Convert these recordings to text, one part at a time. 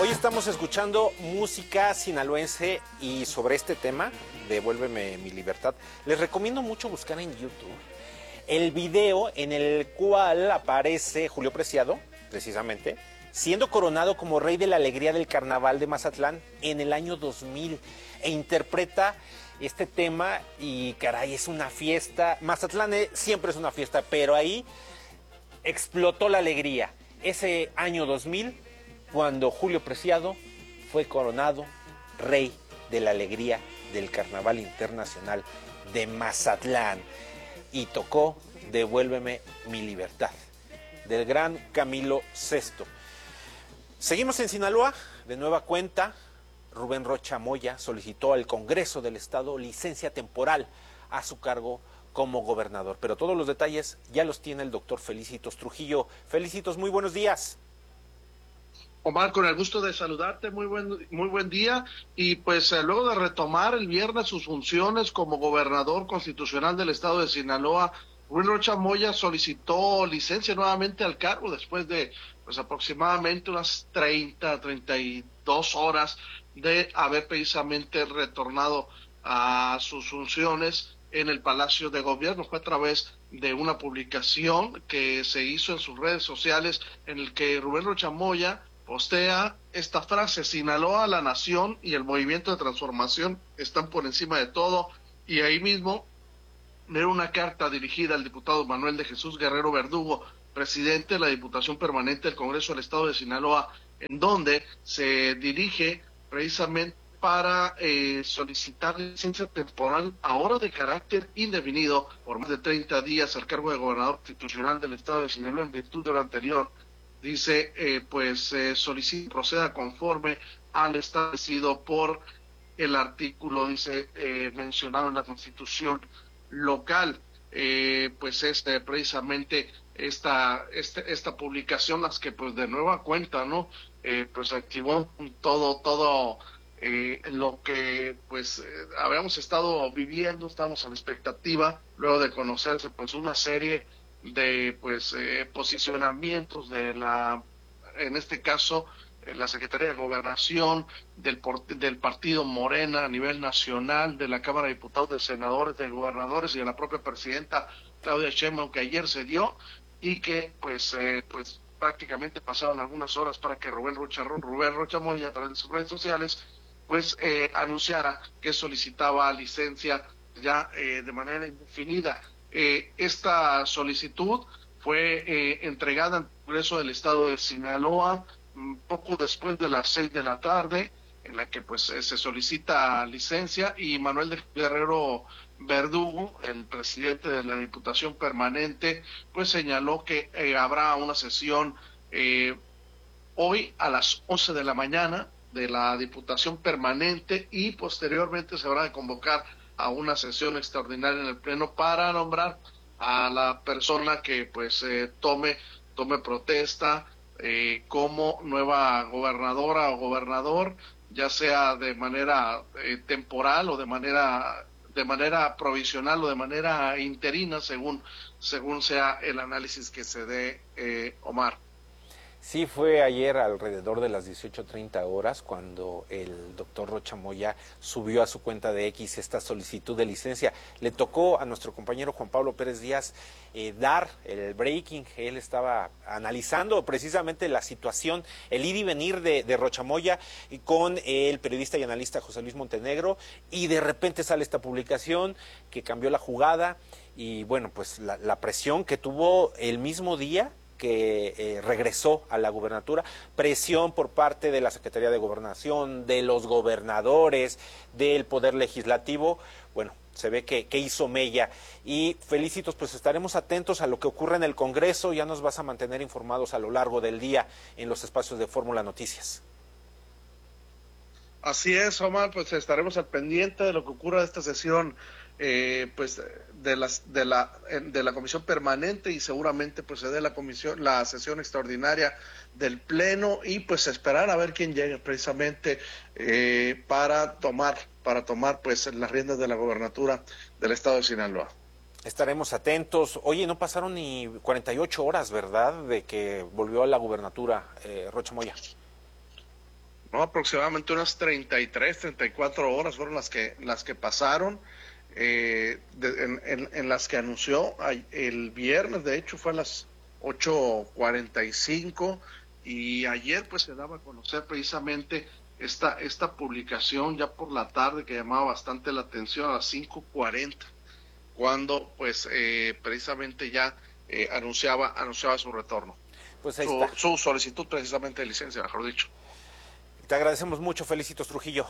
Hoy estamos escuchando música sinaloense y sobre este tema, Devuélveme mi libertad, les recomiendo mucho buscar en YouTube el video en el cual aparece Julio Preciado, precisamente, siendo coronado como rey de la alegría del carnaval de Mazatlán en el año 2000 e interpreta este tema y caray, es una fiesta. Mazatlán siempre es una fiesta, pero ahí explotó la alegría. Ese año 2000, cuando Julio Preciado fue coronado rey de la alegría del Carnaval Internacional de Mazatlán y tocó Devuélveme mi libertad, del gran Camilo Sesto. Seguimos en Sinaloa, de nueva cuenta. Rubén Rocha Moya solicitó al Congreso del Estado licencia temporal a su cargo como gobernador. Pero todos los detalles ya los tiene el doctor Felicitos Trujillo. Felicitos, muy buenos días. Omar, con el gusto de saludarte, muy buen día. Y pues luego de retomar el viernes sus funciones como gobernador constitucional del estado de Sinaloa, Rubén Rocha Moya solicitó licencia nuevamente al cargo después de pues aproximadamente unas 32 horas de haber precisamente retornado a sus funciones en el Palacio de Gobierno. Fue a través de una publicación que se hizo en sus redes sociales en el que Rubén Rocha Moya postea esta frase: Sinaloa, la nación y el movimiento de transformación están por encima de todo. Y ahí mismo era una carta dirigida al diputado Manuel de Jesús Guerrero Verdugo, presidente de la Diputación Permanente del Congreso del Estado de Sinaloa, en donde se dirige precisamente para solicitar licencia temporal ahora de carácter indefinido por más de 30 días al cargo de gobernador constitucional del Estado de Sinaloa en virtud de lo anterior. Dice, solicita proceda conforme al establecido por el artículo, dice, mencionado en la Constitución local. Precisamente esta publicación, las que pues de nueva cuenta, ¿no? Pues activó todo lo que pues habíamos estado viviendo. Estamos a la expectativa, luego de conocerse pues una serie de posicionamientos de en este caso, la Secretaría de Gobernación, del partido Morena a nivel nacional, de la Cámara de Diputados, de Senadores, de Gobernadores y de la propia presidenta Claudia Sheinbaum, que ayer se dio, y que pues prácticamente pasaron algunas horas para que Rubén Rocha Moya, a través de sus redes sociales, anunciara que solicitaba licencia ya de manera indefinida. Esta solicitud fue entregada al Congreso del Estado de Sinaloa poco después de las 6 de la tarde, en la que pues se solicita licencia, y Manuel de Guerrero Verdugo, el presidente de la Diputación Permanente, pues señaló que habrá una sesión hoy a las 11 de la mañana de la Diputación Permanente, y posteriormente se habrá de convocar a una sesión extraordinaria en el Pleno para nombrar a la persona que pues tome protesta como nueva gobernadora o gobernador, ya sea de manera temporal o de manera provisional o de manera interina, según sea el análisis que se dé, Omar. Sí, fue ayer alrededor de las 18:30 horas cuando el doctor Rocha Moya subió a su cuenta de X esta solicitud de licencia. Le tocó a nuestro compañero Juan Pablo Pérez Díaz dar el breaking. Él estaba analizando precisamente la situación, el ir y venir de Rocha Moya con el periodista y analista José Luis Montenegro, y de repente sale esta publicación que cambió la jugada, y bueno, pues la presión que tuvo el mismo día que regresó a la gubernatura, presión por parte de la Secretaría de Gobernación, de los gobernadores, del Poder Legislativo. Bueno, se ve que hizo mella. Y Felicitos, pues estaremos atentos a lo que ocurre en el Congreso. Ya nos vas a mantener informados a lo largo del día en los espacios de Fórmula Noticias. Así es, Omar, pues estaremos al pendiente de lo que ocurra de esta sesión de la comisión permanente, y seguramente pues se dé la sesión extraordinaria del pleno, y pues esperar a ver quién llega precisamente para tomar pues las riendas de la gobernatura del estado de Sinaloa. Estaremos atentos. Oye, no pasaron ni 48 horas, ¿verdad?, de que volvió a la gubernatura Rocha Moya. ¿no? Aproximadamente unas 33, 34 horas fueron las que pasaron, en las que anunció el viernes, de hecho fue a las 8:45, y ayer pues se daba a conocer precisamente esta publicación ya por la tarde, que llamaba bastante la atención, a las 5:40, cuando pues precisamente ya anunciaba su retorno, Pues ahí está. su solicitud precisamente de licencia, mejor dicho. Te agradecemos mucho, Felicitos Trujillo.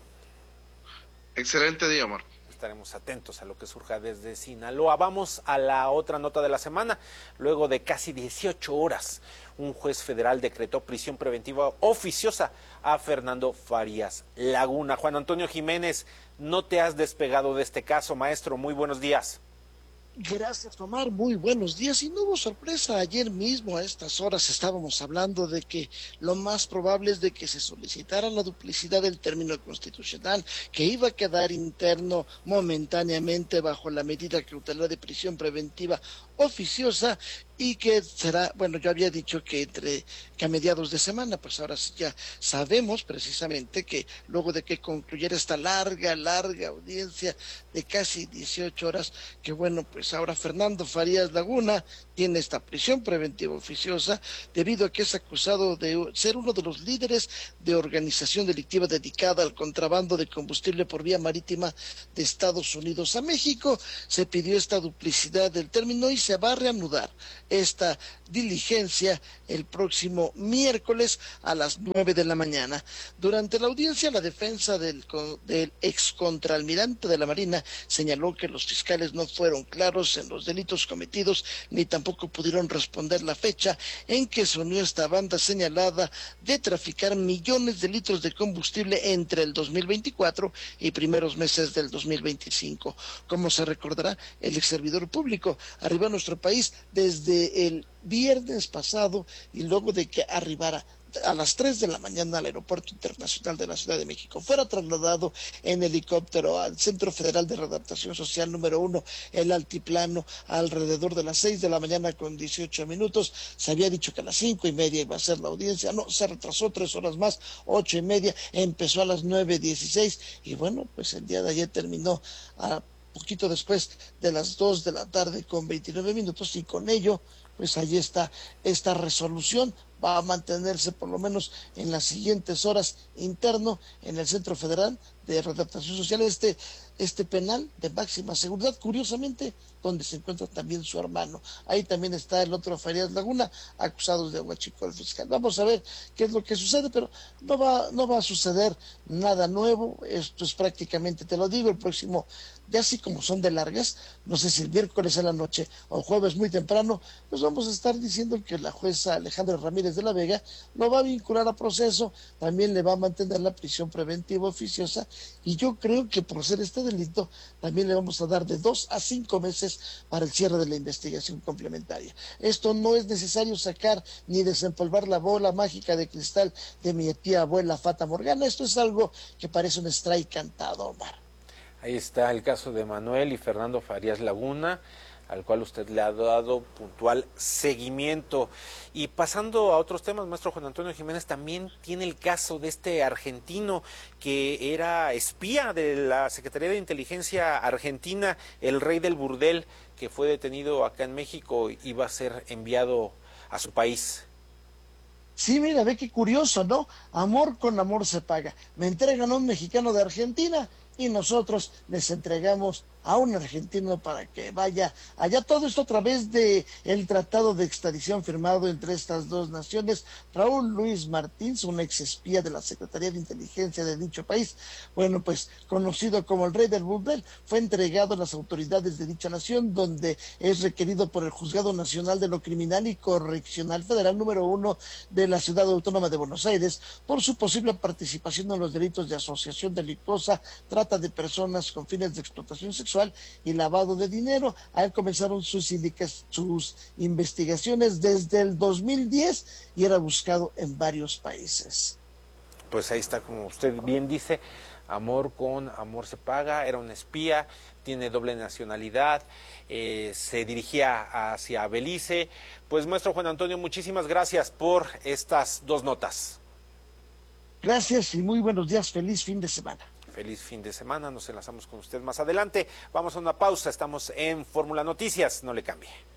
Excelente día, Omar. Estaremos atentos a lo que surja desde Sinaloa. Vamos a la otra nota de la semana. Luego de casi 18 horas, un juez federal decretó prisión preventiva oficiosa a Fernando Farías Laguna. Juan Antonio Jiménez, no te has despegado de este caso, maestro. Muy buenos días. Gracias, Omar. Muy buenos días. Y no hubo sorpresa. Ayer mismo a estas horas estábamos hablando de que lo más probable es de que se solicitara la duplicidad del término constitucional, que iba a quedar interno momentáneamente bajo la medida cautelar de prisión preventiva oficiosa, y que será, bueno, yo había dicho que a mediados de semana, pues ahora sí ya sabemos precisamente que luego de que concluyera esta larga audiencia de casi 18 horas, que bueno, pues ahora Fernando Farías Laguna tiene esta prisión preventiva oficiosa debido a que es acusado de ser uno de los líderes de organización delictiva dedicada al contrabando de combustible por vía marítima de Estados Unidos a México. Se pidió esta duplicidad del término y se va a reanudar esta diligencia el próximo miércoles a las 9 de la mañana. Durante la audiencia, la defensa del excontraalmirante de la Marina señaló que los fiscales no fueron claros en los delitos cometidos, ni tampoco pudieron responder la fecha en que se unió esta banda señalada de traficar millones de litros de combustible entre el 2024 y primeros meses del 2025. Como se recordará, el ex servidor público arribó a nuestro país desde el viernes pasado, y luego de que arribara a las 3 de la mañana al Aeropuerto Internacional de la Ciudad de México, fuera trasladado en helicóptero al Centro Federal de Readaptación Social número 1, el Altiplano, alrededor de las 6 de la mañana con 18 minutos. Se había dicho que a las 5:30 iba a ser la audiencia, no, se retrasó 3 horas más, 8:30, empezó a las 9:16, y bueno, pues el día de ayer terminó a poquito después de las 2 de la tarde con 29 minutos, y con ello, pues ahí está esta resolución. Va a mantenerse por lo menos en las siguientes horas interno en el Centro Federal de Readaptación Social, este penal de máxima seguridad, curiosamente, donde se encuentra también su hermano. Ahí también está el otro Farías Laguna, acusados de huachicol fiscal. Vamos a ver qué es lo que sucede, pero no va a suceder nada nuevo. Esto es prácticamente, te lo digo, el próximo, ya así como son de largas, no sé si el miércoles en la noche o jueves muy temprano, pues vamos a estar diciendo que la jueza Alejandra Ramírez de la Vega lo va a vincular a proceso, también le va a mantener la prisión preventiva oficiosa, y yo creo que por ser este delito también le vamos a dar de 2 a 5 meses para el cierre de la investigación complementaria. Esto no es necesario sacar ni desempolvar la bola mágica de cristal de mi tía abuela Fata Morgana. Esto es algo que parece un strike cantado, Omar. Ahí está el caso de Manuel y Fernando Farías Laguna, al cual usted le ha dado puntual seguimiento. Y pasando a otros temas, maestro Juan Antonio Jiménez, también tiene el caso de este argentino que era espía de la Secretaría de Inteligencia Argentina, el rey del burdel, que fue detenido acá en México y iba a ser enviado a su país. Sí, mira, ve qué curioso, ¿no? Amor con amor se paga. Me entregan a un mexicano de Argentina y nosotros les entregamos a un argentino para que vaya allá. Todo esto a través de el tratado de extradición firmado entre estas dos naciones. Raúl Luis Martins, un ex espía de la Secretaría de Inteligencia de dicho país, bueno, pues conocido como el rey del burdel, fue entregado a las autoridades de dicha nación, donde es requerido por el Juzgado Nacional de lo Criminal y Correccional Federal número 1 de la Ciudad Autónoma de Buenos Aires por su posible participación en los delitos de asociación delictuosa, trata de personas con fines de explotación sexual y lavado de dinero. A él comenzaron sus investigaciones desde el 2010 y era buscado en varios países. Pues ahí está, como usted bien dice, amor con amor se paga. Era un espía, tiene doble nacionalidad, se dirigía hacia Belice. Pues maestro Juan Antonio, muchísimas gracias por estas dos notas. Gracias y muy buenos días, feliz fin de semana. Feliz fin de semana, nos enlazamos con usted más adelante. Vamos a una pausa, estamos en Fórmula Noticias, no le cambie.